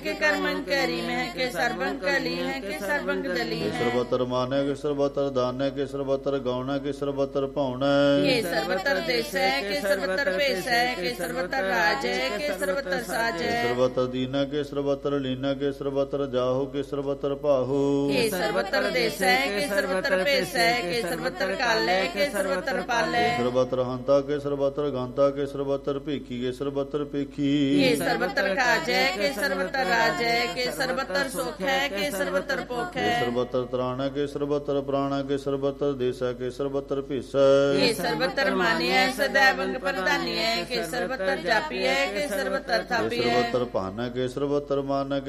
के कर्मं करी मह के सर्वं कली है के सर्वं दली है ਸਰਬਤਰ ਮਾਨੈ ਕੇ ਸਰਬਤਰ ਦਾਨੈ ਕੇ ਸਰਬਤਰ ਗਾਉਣੈ ਕੇ ਸਰਬਤਰ ਭਾਉਣੈ के सर्वतर देश है के सर्वतर पेश है के सर्वतर राज है के सर्वतर साज है ਸਰਬਤਰ ਦੀਨੈ ਕੇ ਸਰਬਤਰ ਲੀਨੈ ਕੇ ਸਰਬਤਰ ਜਾਹੂ ਕੇ ਸਰਬਤਰ ਭਾਹੂ के सर्वतर देश है के सर्वतर पेश है के सर्वतर काल है के सर्वतर पाल है ਸਰਬਤਰ ਹੰਤਾ ਕੇ ਸਰਬਤਰ ਗਾਂਤਾ ਕੇ ਸਰਬਤਰ ਭੀਖੀ ਕੇ ਸਰਬਤਰ ਭੀਖੀ के सर्वतर काज है के सर्वतर राज है के सर्वतर सुख है के सर्वतर पोख है ਸਰਬਤਰ ਤਰਾਣੈ ਕੇ ਸਰਬਤਰ ਪ੍ਰਾਣੈ ਕੇ ਸਰਬਤਰ ਦੇਸੈ ਕੇ ਸਰਬਤਰ ਭੀਸੈ के सर्वतर मान्य है सदैव अंग प्रधानी है के सर्वतर जापी है के सर्वतर थापी है ਸਰਬਤਰ ਭਾਨੈ ਕੇ ਸਰਬਤਰ ਮਾਨੈ